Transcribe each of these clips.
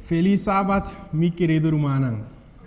Feliz sábado, mi querido Rumanang.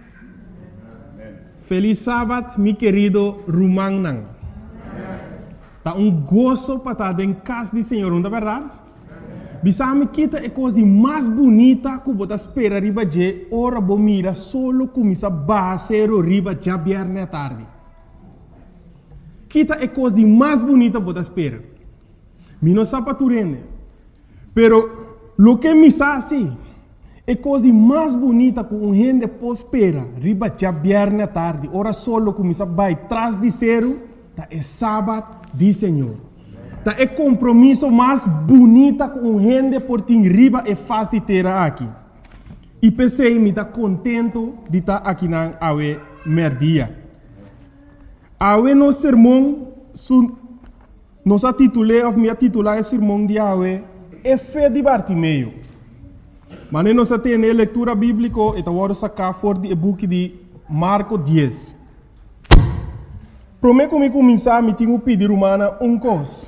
Feliz sábado, mi querido Rumanang. Tá gozo para estar em casa do Senhor, não é verdade? Bisame kita é coisa mais bonita que você espera riba de ora bomira solo começa basero riba já viernes à tarde. Kita é coisa mais bonita que você espera. Mi não sabe tu rende. Pero lo que me sabe é coisa mais bonita que gente pode esperar riba já viernes à tarde. Ora solo começa vai atrás de zero, tá é sábado do Senhor. Tá é compromisso mais bonita com gente por ter riba e faz de ter aqui. E pensei me tá contento de estar aqui na awe merdia. Awe no sermão nos titulei of me titular o sermão de awe é fé de Bartimeu. Mas nós temos a leitura bíblica e agora sacar fora do book de Marcos 10. Prometo que começar me tenho pedir humana coisa.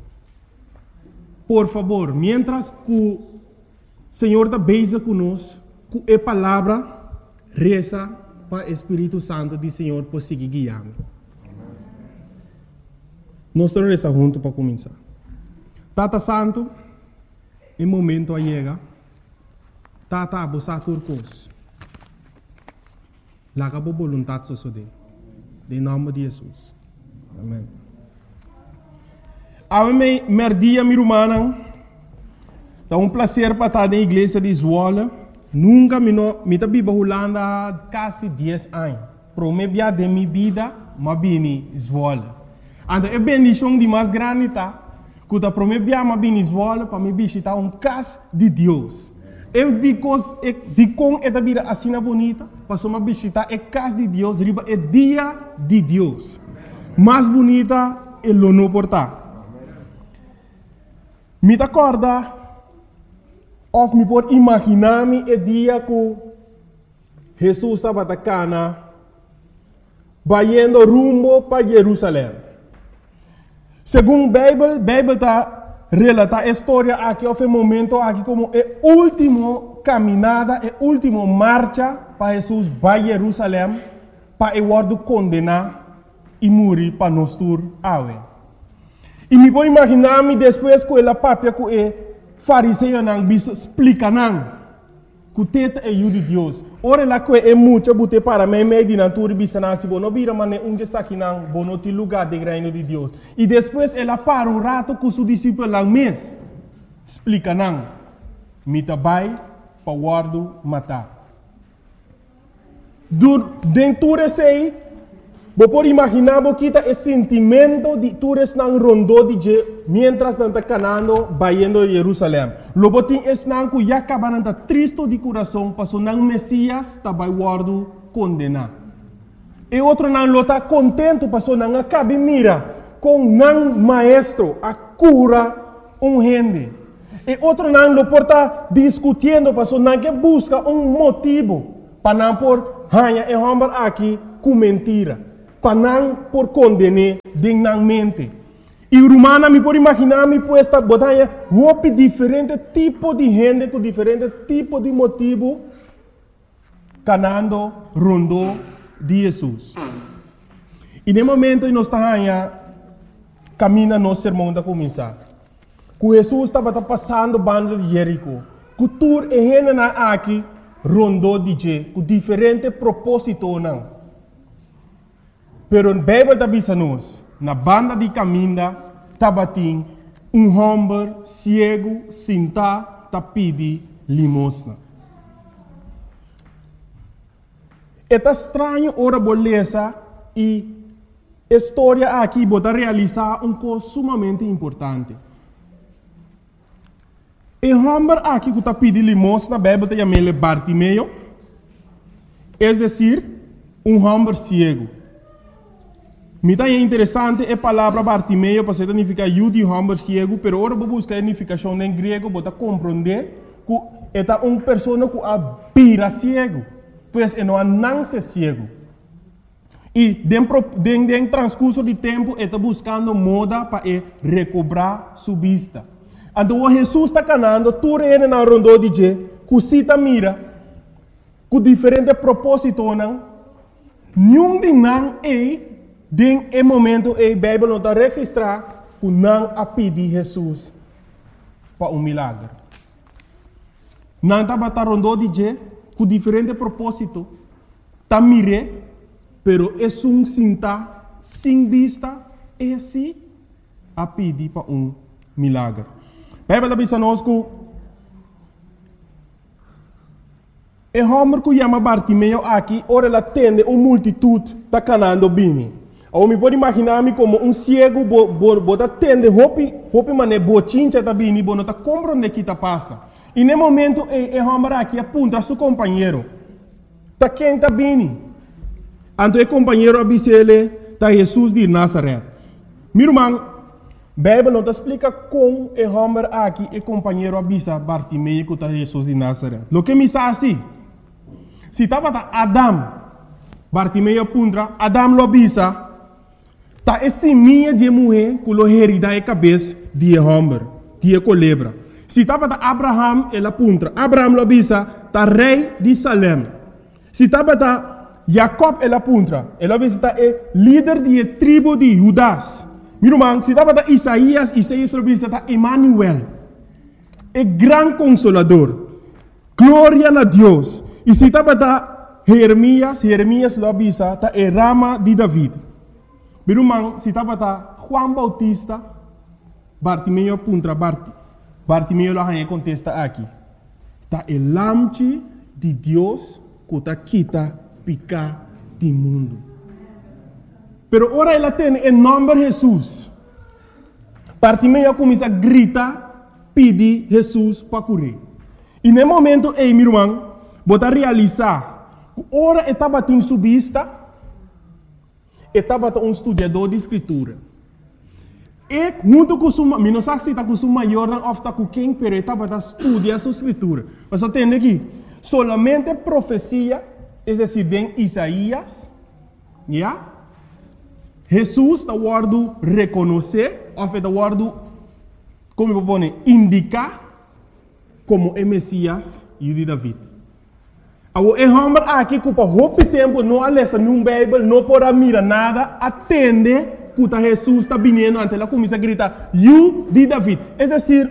Por favor, mientras que o Senhor está beija conosco, com a palavra, reza para o Espírito Santo do Senhor por seguir guiando. Nós estamos rezando juntos para começar. Tata Santo, em momento a chega, Tata abosa turcos. Laga bo vontade sosode. Em nome de Jesus. Amém. A mim, merdia mi rumana, é prazer para estar na igreja de Zwolle. Nunca me tá biba Holanda quase 10 anos. Pro me bia de minha vida, ma bini Zwolle. Então é bendição de mais grande tá. Quando pro me bia ma bini Zwolle para me visitar casa de Deus. Eu digo com esta vida assim bonita, para me visitar a casa de Deus, riba é dia de Deus. Mais bonita é o não portar. Me acorda, ou me pode imaginar-me o dia que Jesus estava na Cana, indo rumo para Jerusalém. Segundo a Bíblia está relata a história aqui, houve um momento aqui como a última caminhada, a última marcha para Jesus para Jerusalém, para o word condenar e morrer para nós tur awe. E me pode imaginar-me depois que ela papia que o fariseu não bisa explica não que o teta é o de Deus. Ora lá que é muito bote para mim meio de natura bisa nasi bono bira mane onde saki não bono ti lugar de reino de Deus. E depois ela para rato com seu discípulo lá mês explica não. Me tabai para guardo matar. Dentro sei você pode imaginar que o sentimento de todos não rondou de mientras não está canando, indo a Jerusalém. Logo tem esse não que já acaba não triste de coração, passou não Messias está vai guardo condenar. E outro não está contente, passou não acaba mira com não maestro a cura gente. E outro não lo porta discutindo, passou não que busca motivo para não por hanha e homem aqui com mentira. Para não por condenar dignamente. E o romano me pode imaginar me puesta botanha roupa diferente tipo de gente com diferente tipo de motivo canando rondo de Jesus. E no momento nós estamos caminhando no sermão da começar. Que Jesus estava passando banda de Jerico. Que tur e gente na aqui rondo de je com diferente propósito não. Pero a Bíblia está dizendo na banda de caminho, tabatim, homem cego, sentado, pedi limosna. É estranho ora beleza e a história aqui bota realizar coisa sumamente importante. O homem aqui que está pedindo limosna, a Bíblia está chamando Bartimeu, é decir, homem cego. Me está interessante a palavra Bartimeu, para significar de homem cego, pero agora vou buscar a significação em grego, para compreender que é uma pessoa que vira cego, pois não nasce cego. E dentro do transcurso de tempo, está buscando moda para recobrar sua vista. Então, Jesus está canando, tu reina na rondo de je, que cita mira, com diferente propósito, não? Nenhum de não den e momento a Bíblia não está registrar que não a pedir Jesus para milagre. Não está batendo de je com diferente propósito, tá mire, pero é cinta sem vista é assim a pedir para milagre. A Bíblia diz a nós que e homem que chama Bartimeu aqui, ora ela atende uma multitude está canando bem. Eu me pode imaginar-me como cego, bota atende, hopi mané bochincha tá bem, não está compreendendo o que está passa. E no momento, o homem aqui aponta a seu companheiro. Está quem está bem. Então o companheiro avisa ele, está Jesus de Nazaré. Meu irmão, a Bíblia não explica como o homem aqui, o companheiro avisa Bartimeu que está Jesus de Nazaré. O que me sabe assim? Se estava Adam, Bartimeu apunta, Adam lo avisa, está esse minha de mulher que lo herida a cabeça de homem, de culebra. Se estava Abraham, ele apunta, Abraham lo avisa, está rei de Salem. Se estava Jacob, ele apunta, ele avisa, está líder de tribo de Judas. Meu irmão, se estava Isaías lo avisa, está Emmanuel, o grande consolador. Glória a Deus. E se estava Jeremias lo avisa, está a rama de David. Meu irmão, se estava Juan Bautista, Bartimeu apunta, Bartimeu lo contesta aqui. Está o lamche de Deus que está quita picar do mundo. Pero ora ela tem o nome de Jesus. Bartimeu começa a gritar, pedir Jesus para curar. E no momento, meu irmão, bota realizar, ora estava em sua vista, estava estudador de escritura. E junto com sua, não sei se está com sua maior ou está com quem, mas estava estudando sua escritura. Mas você tem aqui, solamente profecia, é decir, de Isaías, já? Jesus está guardando reconhecer, ou está guardando, como eu vou indicar, como o Messias e o de David. O homem aqui que por muito tempo não lê nenhum Bíblia, não pode mirar nada, atende que Jesus está vindo, então ela começa a gritar, "You de David". É decir,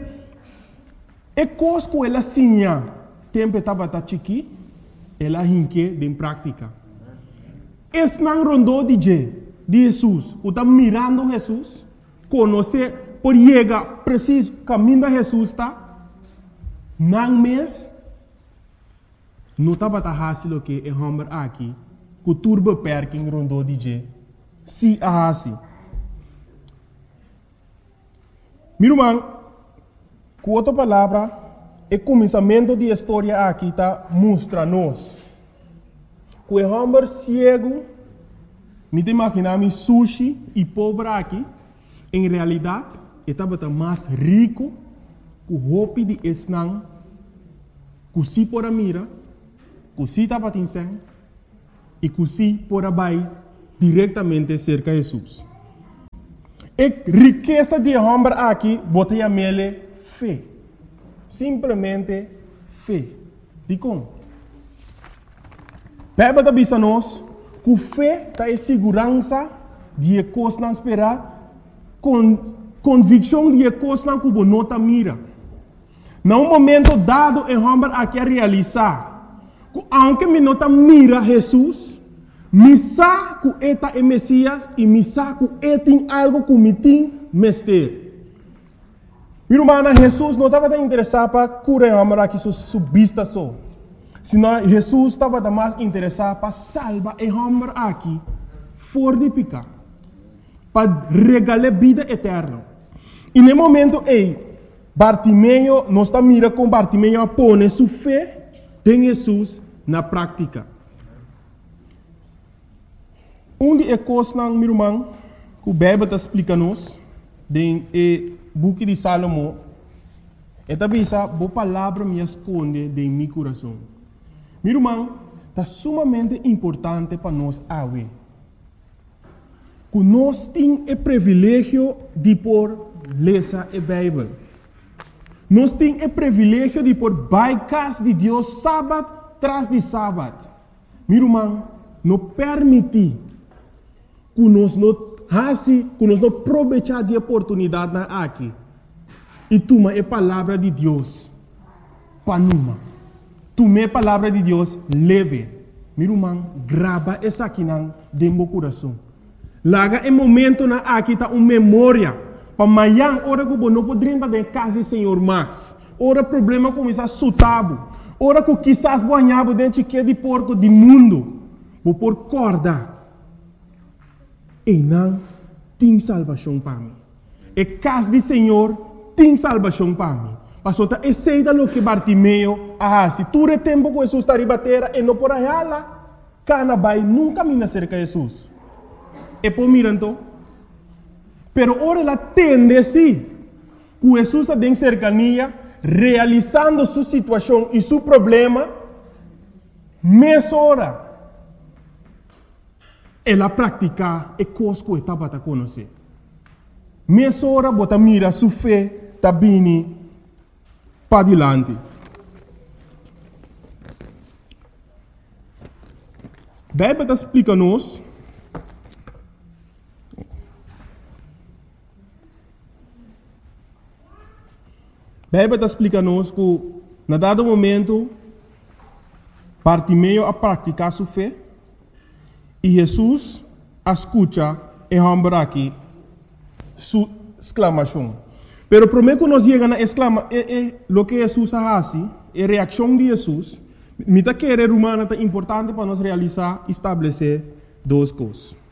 é coisa que ela sinha, tempo estava chiqui, ela hinque em prática. Esse não rondou de Jesus, o está mirando Jesus, conhecer, por chegar preciso caminho de Jesus está, não mês, não estava fácil que o homem aqui, que o turbo perking rondou de se a assim. Meu irmão, com outra palavra, o começamento da história aqui está mostra-nos que o homem cego, me imaginar sushi e pobre aqui, em realidade, estava mais rico que o roupa de esnang, que se por a mira, que se estava tinseng, e que se por a bai diretamente cerca de Jesus. A riqueza de homem aqui, bota a mele fé. Simplesmente fé. De como? A Bíblia diz a nós que fé está em segurança de coisas não esperar, convicção de coisas não que não está mira. Num momento dado, o homem aqui a realizar, que aunque me não está mira Jesus, me sabe que ele é Messias e me sabe que ele tem algo que me tem mestre. Meu irmão, Jesus não estava interessado para curar o homem aqui sua vista só. Senão Jesus estava mais interessado para salvar o homem aqui fora de pecado, para regalar vida eterna. E no momento Bartimeu, nós estamos mirando com Bartimeu a pôr sua fé em Jesus na prática. Onde coisas, meu irmão, que a Bíblia está explicando-nos, no book de Salomão, é também essa boa palavra me esconde em meu coração. Meu irmão, está sumamente importante para nós ver que nós temos o privilégio de ler a Bíblia. Nós temos o privilégio de por casa de Deus sábado tras de sábado. Meu irmão, não permite que nós não aproveitar de oportunidade na aqui. E toma a palavra de Deus para numa. Toma a palavra de Deus leve. Meu irmão, grava essa aqui dentro do coração. Laga em momento na aqui tá uma memória. Para amanhã, hora que não poderia estar em casa do Senhor mais. Ora problema começa a sutabo. Ora que quizás banhava dentro de porco do mundo. Vou por corda. E não tem salvação para mim. E casa do Senhor tem salvação para mim. Passou a aceita lo que Bartimeu se tu é tempo que Jesus está ribatera e não por aí lá, cana vai nunca mina cerca de Jesus. E por miranto, pero ora ela tende sim, que Jesus está em cercania, realizando sua situação e seu problema, mesma hora. Ela pratica e coisa que estava a conhecer. Mesma hora, bota mira sua fé, está vindo para adiante. A Bíblia explica-nos que, na dado momento, Bartimeu a praticar sua fé e Jesus escuta e rambra aqui sua exclamação. Pero primeiro que nós chegamos a exclamar, o que Jesus faz, a reação de Jesus, me está querendo humana é importante para nós realizar e estabelecer duas coisas.